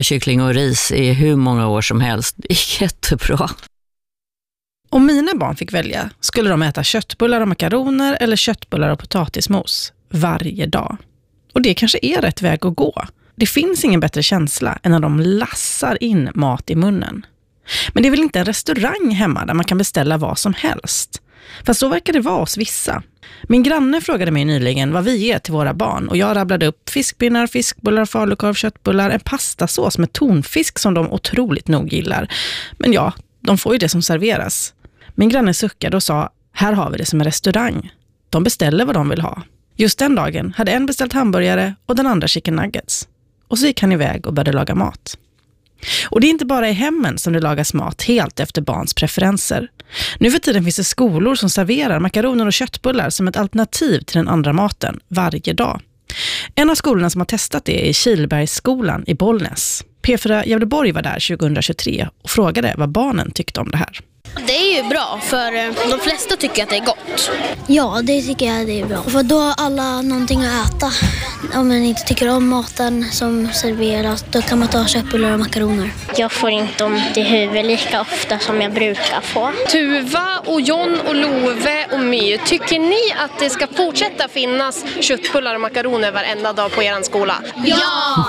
kyckling och ris i hur många år som helst. Det är jättebra. Om mina barn fick välja skulle de äta köttbullar och makaroner eller köttbullar och potatismos varje dag. Och det kanske är rätt väg att gå. Det finns ingen bättre känsla än när de lassar in mat i munnen. Men det är väl inte en restaurang hemma där man kan beställa vad som helst. Fast så verkar det vara hos vissa. Min granne frågade mig nyligen vad vi ger till våra barn och jag rabblade upp fiskpinnar, fiskbullar, falukorv, köttbullar, en pastasås med tonfisk som de otroligt nog gillar. Men ja, de får ju det som serveras. Min granne suckade och sa, här har vi det som en restaurang. De beställer vad de vill ha. Just den dagen hade en beställt hamburgare och den andra chicken nuggets. Och så gick han iväg och började laga mat. Och det är inte bara i hemmen som det lagas mat helt efter barns preferenser. Nu för tiden finns det skolor som serverar makaroner och köttbullar som ett alternativ till den andra maten varje dag. En av skolorna som har testat det är Kilbergsskolan i Bollnäs. P4 Gävleborg var där 2023 och frågade vad barnen tyckte om det här. Det är ju bra, för de flesta tycker att det är gott. Ja, det tycker jag det är bra. För då har alla någonting att äta. Om man inte tycker om maten som serveras, då kan man ta köttbullar och makaroner. Jag får inte ont i huvudet lika ofta som jag brukar få. Tuva och John och Love och My, tycker ni att det ska fortsätta finnas köttbullar och makaroner varenda dag på er skola? Ja!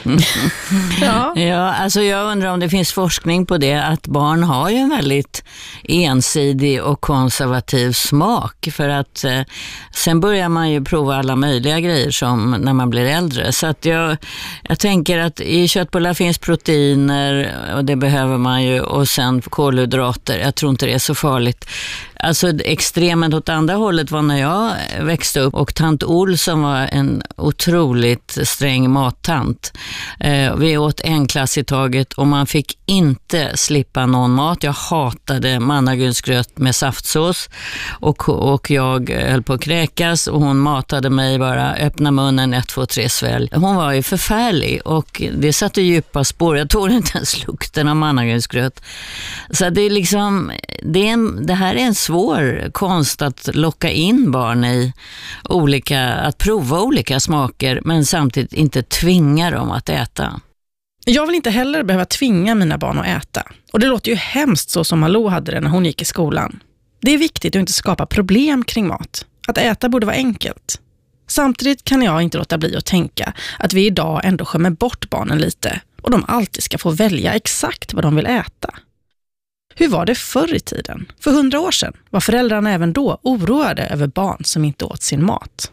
Ja, alltså jag undrar om det finns forskning på det, att barn har ju en väldigt ensidig och konservativ smak, för att sen börjar man ju prova alla möjliga grejer som när man blir äldre. Så att jag tänker att i köttbullar finns proteiner och det behöver man ju, och sen kolhydrater. Jag tror inte det är så farligt. Alltså extremen åt andra hållet var när jag växte upp och tant Olsson var en otroligt sträng mattant. Vi åt en klass i taget och man fick inte slippa någon mat. Jag hatade mannagrynsgröt med saftsås och jag höll på att kräkas och hon matade mig bara, öppna munnen, 1, 2, 3 svälj. Hon var ju förfärlig och det satte djupa spår. Jag tog inte ens lukten av mannagrynsgröt. Så det är liksom, det här är en svår konst att locka in barn i att prova olika smaker men samtidigt inte tvinga dem att äta. Jag vill inte heller behöva tvinga mina barn att äta. Och det låter ju hemskt så som Malou hade det när hon gick i skolan. Det är viktigt att inte skapa problem kring mat. Att äta borde vara enkelt. Samtidigt kan jag inte låta bli att tänka att vi idag ändå skämmer bort barnen lite och de alltid ska få välja exakt vad de vill äta. Hur var det förr i tiden? För 100 år sedan var föräldrarna även då oroade över barn som inte åt sin mat.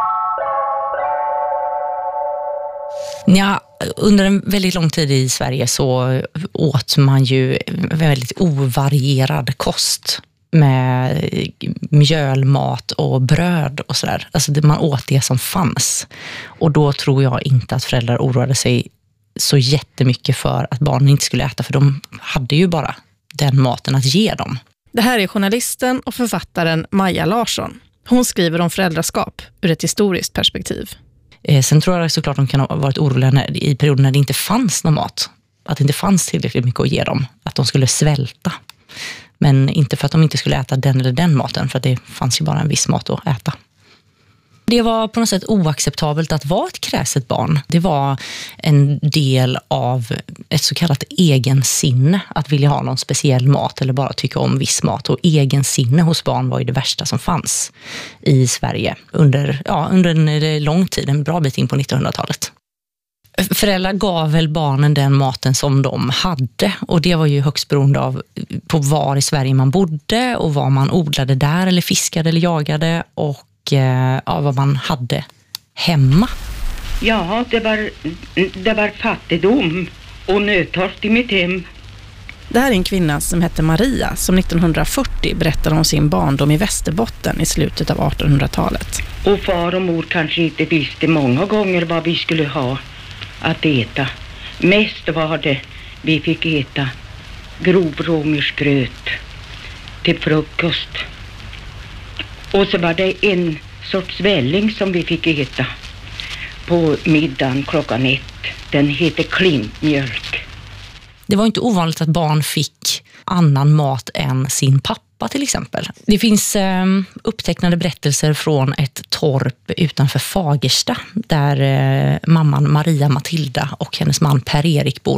Ja, under en väldigt lång tid i Sverige så åt man ju väldigt ovarierad kost med mjölmat och bröd och sådär. Alltså man åt det som fanns. Och då tror jag inte att föräldrar oroade sig så jättemycket för att barnen inte skulle äta, för de hade ju bara den maten att ge dem. Det här är journalisten och författaren Maja Larsson. Hon skriver om föräldraskap ur ett historiskt perspektiv. Sen tror jag såklart de kan ha varit oroliga i perioder när det inte fanns någon mat. Att det inte fanns tillräckligt mycket att ge dem. Att de skulle svälta. Men inte för att de inte skulle äta den eller den maten, för att det fanns ju bara en viss mat att äta. Det var på något sätt oacceptabelt att vara ett kräset barn. Det var en del av ett så kallat egensinne, att vilja ha någon speciell mat eller bara tycka om viss mat. Och egensinne hos barn var ju det värsta som fanns i Sverige under en lång tid, en bra bit in på 1900-talet. Föräldrar gav väl barnen den maten som de hade, och det var ju högst beroende av på var i Sverige man bodde och vad man odlade där eller fiskade eller jagade och vad man hade hemma. Ja, det var fattigdom och nödtorft i mitt hem. Det här är en kvinna som hette Maria som 1940 berättade om sin barndom i Västerbotten i slutet av 1800-talet. Och far och mor kanske inte visste många gånger vad vi skulle ha att äta. Mest var det vi fick äta grovrångersgröt till frukost. Och så var det en sorts välling som vi fick äta på middagen klockan 1. Den heter klintmjölk. Det var inte ovanligt att barn fick annan mat än sin pappa. pappa till exempel. Det finns upptecknade berättelser från ett torp utanför Fagersta där mamman Maria Matilda och hennes man Per-Erik bor.